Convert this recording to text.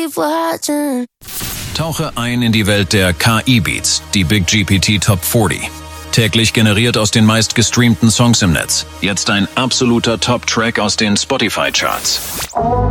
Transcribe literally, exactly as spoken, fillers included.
keep watching. Tauche ein in die Welt der K I-Beats, die Big G P T Top vierzig. Täglich generiert aus den meistgestreamten Songs im Netz. Jetzt ein absoluter Top-Track aus den Spotify-Charts.